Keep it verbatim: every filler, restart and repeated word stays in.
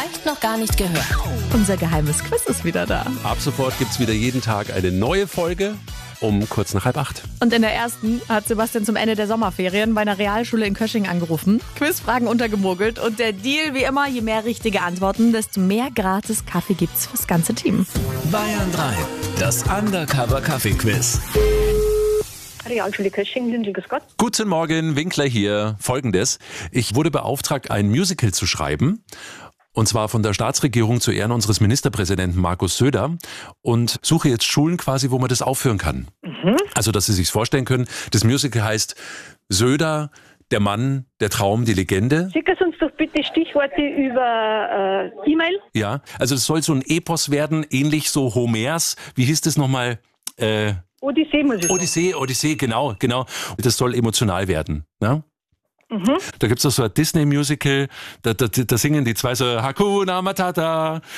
vielleicht noch gar nicht gehört. Unser geheimes Quiz ist wieder da. Ab sofort gibt's wieder jeden Tag eine neue Folge um kurz nach halb acht. Und in der ersten hat Sebastian zum Ende der Sommerferien bei einer Realschule in Kösching angerufen, Quizfragen untergemogelt und der Deal wie immer, je mehr richtige Antworten, desto mehr gratis Kaffee gibt's fürs ganze Team. Bayern drei, das Undercover-Kaffee-Quiz. Realschule Kösching, Lindl, grüß Gott. Guten Morgen, Winkler hier. Folgendes: Ich wurde beauftragt, ein Musical zu schreiben. Und zwar von der Staatsregierung zu Ehren unseres Ministerpräsidenten Markus Söder. Und suche jetzt Schulen quasi, wo man das aufführen kann. Mhm. Also, dass Sie sich's vorstellen können. Das Musical heißt Söder, der Mann, der Traum, die Legende. Schicken Sie uns doch bitte Stichworte über äh, E-Mail. Ja, also es soll so ein Epos werden, ähnlich so Homers. Wie hieß das nochmal? Äh, Odyssee, muss ich sagen. Odyssee, Odyssee, genau, genau. Das soll emotional werden, ne? Mhm. Da gibt's auch so ein Disney-Musical, da, da, da singen die zwei so Hakuna Matata.